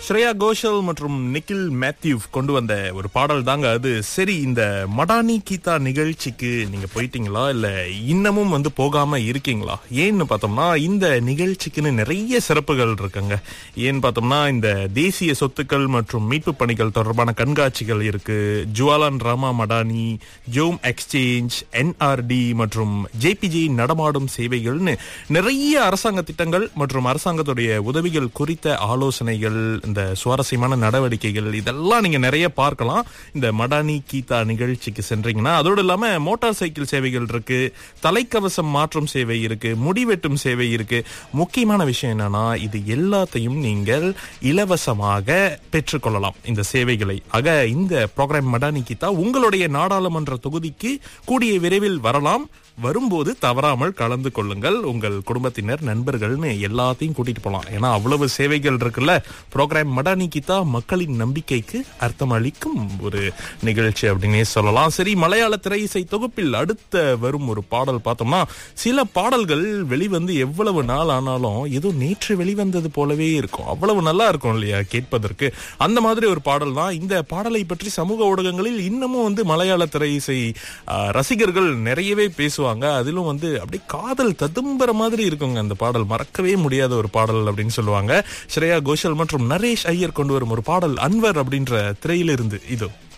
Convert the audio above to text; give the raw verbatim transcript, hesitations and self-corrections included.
ஸ்ரேயா கோஷல் மற்றும் நிக்கில் மேத்யூ கொண்டு வந்த ஒரு பாடல் தாங்க அது. சரி, இந்த மடானி கீதா நிகழ்ச்சிக்கு நீங்க போயிட்டீங்களா இல்ல இன்னமும் வந்து போகாம இருக்கீங்களா? ஏன்னு பார்த்தோம்னா இந்த நிகழ்ச்சிக்குன்னு நிறைய சிறப்புகள் இருக்குங்க. ஏன்னு பார்த்தோம்னா இந்த தேசிய சொத்துக்கள் மற்றும் மீட்பு பணிகள் தொடர்பான கண்காட்சிகள் இருக்கு. ஜுவாலான் ராமா மடானி, ஜோம் எக்ஸ்சேஞ்ச், என்ஆர்டி மற்றும் ஜேபிஜி நடமாடும் சேவைகள்னு நிறைய அரசாங்க திட்டங்கள் மற்றும் அரசாங்கத்துடைய உதவிகள் குறித்த ஆலோசனைகள், இந்த சுவாரஸ்யமான நடவடிக்கைகள் இதெல்லாம் நீங்க நிறைய பார்க்கலாம் இந்த மடானி கீதா நிகழ்ச்சிக்கு சென்றீங்கன்னா. அதோடு இல்லாம மோட்டார் சைக்கிள் சேவைகள் இருக்கு, தலைக்கவசம் மாற்றும் சேவை இருக்கு, முடிவெட்டும் சேவை இருக்கு. முக்கியமான விஷயம் என்னன்னா இது எல்லாத்தையும் நீங்கள் இலவசமாக பெற்றுக்கொள்ளலாம் இந்த சேவைகளை. ஆக இந்த ப்ரோக்ராம் மடானி கீதா உங்களுடைய நாடாளுமன்ற தொகுதிக்கு கூடிய விரைவில் வரலாம். வரும்போது தவறாமல் கலந்து கொள்ளுங்கள். உங்கள் குடும்பத்தினர், நண்பர்கள்னு எல்லாத்தையும் கூட்டிட்டு போலாம். ஏன்னா அவ்வளவு சேவைகள் இருக்குல்ல. ப்ரோக்ராம் மடானி கீதா மக்களின் நம்பிக்கைக்கு அர்த்தம் அளிக்கும் ஒரு நிகழ்ச்சி அப்படின்னே சொல்லலாம். சரி, மலையாள திரை இசை தொகுப்பில் அடுத்த வரும் ஒரு பாடல் பார்த்தோம்னா, சில பாடல்கள் வெளிவந்து எவ்வளவு நாள் ஆனாலும் ஏதோ நேற்று வெளிவந்தது போலவே இருக்கும். அவ்வளவு நல்லா இருக்கும் இல்லையா கேட்பதற்கு. அந்த மாதிரி ஒரு பாடல் தான். இந்த பாடலை பற்றி சமூக ஊடகங்களில் இன்னமும் வந்து மலையாள திரை இசை ரசிகர்கள் நிறையவே பேசுவாங்க. அதிலும் வந்து அப்படியே காதல் ததும்புற மாதிரி இருக்குங்க அந்த பாடல். மறக்கவே முடியாத ஒரு பாடல் அப்படின்னு சொல்லுவாங்க. ஸ்ரேயா கோஷல் மற்றும் நரேஷ் ஐயர் கொண்டு வரும் ஒரு பாடல் அன்வர் அப்படின்ற திரையிலிருந்து இதோ.